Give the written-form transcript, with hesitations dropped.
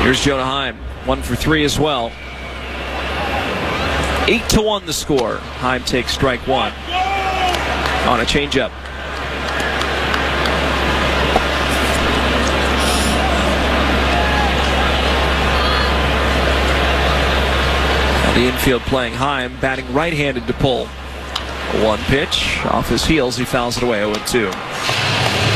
Here's Jonah Heim, 1 for 3 as well. 8-1 the score. Heim takes strike one on a changeup. The infield playing Heim, batting right-handed to pull. 1 pitch, off his heels, he fouls it away, 0-2.